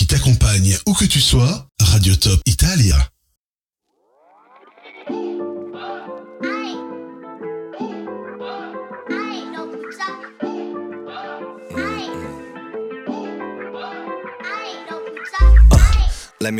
qui t'accompagne où que tu sois, Radio Top Italia.